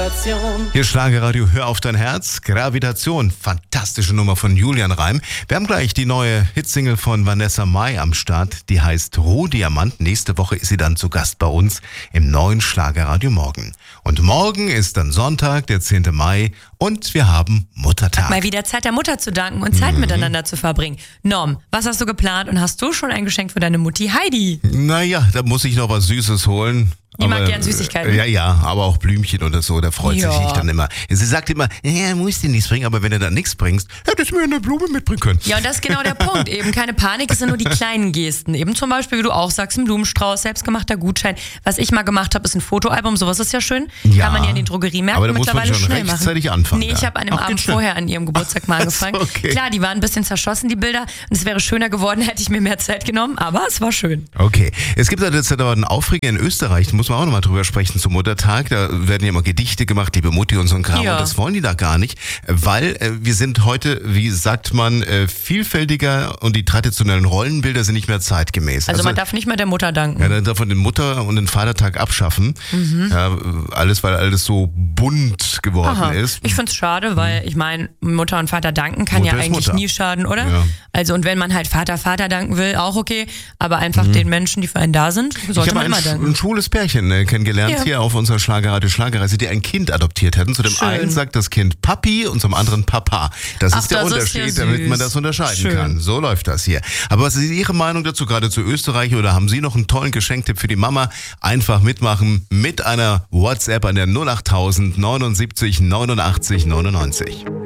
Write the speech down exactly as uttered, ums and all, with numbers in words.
Gravitation. Hier Schlagerradio, hör auf dein Herz. Gravitation, fantastische Nummer von Julian Reim. Wir haben gleich die neue Hitsingle von Vanessa Mai am Start. Die heißt Rohdiamant. Nächste Woche ist sie dann zu Gast bei uns im neuen Schlagerradio Morgen. Und morgen ist dann Sonntag, der zehnte Mai und wir haben Muttertag. Mal wieder Zeit der Mutter zu danken und Zeit Mhm. miteinander zu verbringen. Norm, was hast du geplant und hast du schon ein Geschenk für deine Mutti Heidi? Naja, da muss ich noch was Süßes holen. Die mag gern Süßigkeiten. Ja, ja, aber auch Blümchen oder so, da freut Ja. sich ich dann immer. Sie sagt immer, ja, muss dir nichts bringen, aber wenn du da nichts bringst, hättest du mir eine Blume mitbringen können. Ja, und das ist genau der Punkt. Eben keine Panik, es sind nur die kleinen Gesten. Eben zum Beispiel, wie du auch sagst, ein Blumenstrauß, selbstgemachter Gutschein. Was ich mal gemacht habe, ist ein Fotoalbum. Sowas ist ja schön. Ja, Kann man ja in den Drogeriemärkten aber da muss man mittlerweile schon schnell rechtzeitig machen. anfangen, Nee, ich ja. habe an dem Ach, geht Abend schnell. vorher an ihrem Geburtstag mal angefangen. Okay. Klar, die waren ein bisschen zerschossen, die Bilder. Und es wäre schöner geworden, hätte ich mir mehr Zeit genommen. Aber es war schön. Okay, es gibt jetzt aber einen Aufreger in Österreich, da muss man auch nochmal drüber sprechen zum Muttertag. Da werden ja immer Gedichte gemacht, liebe Mutti und so ein Kram. Ja. Und das wollen die da gar nicht, weil äh, wir sind heute, wie sagt man, äh, vielfältiger und die traditionellen Rollenbilder sind nicht mehr zeitgemäß. Also, man darf nicht mehr der Mutter danken. Ja, dann darf man den Mutter- und den Vatertag abschaffen. Mhm. Ja, alles, weil alles so bunt geworden Aha. ist. Ich find's schade, weil ich meine, Mutter und Vater danken kann Mutter ja ist eigentlich Mutter. nie schaden, oder? Ja. Also und wenn man halt Vater, Vater danken will, auch okay. Aber einfach den Menschen, die für einen da sind, Ich sollte habe man ein, immer sch- danken. ein schwules Pärchen äh, kennengelernt Ja. hier auf unserer Schlagerradio Schlagerreise, die ein Kind adoptiert hätten. Zu dem Schön. einen sagt das Kind Papi und zum anderen Papa. Das Ach, ist der das ist Unterschied, ja damit süß. man das unterscheiden Schön. kann. So läuft das hier. Aber was ist Ihre Meinung dazu, gerade zu Österreich? Oder haben Sie noch einen tollen Geschenktipp für die Mama? Einfach mitmachen mit einer WhatsApp an der null acht tausend neunundsiebzig neunundachtzig neunundneunzig.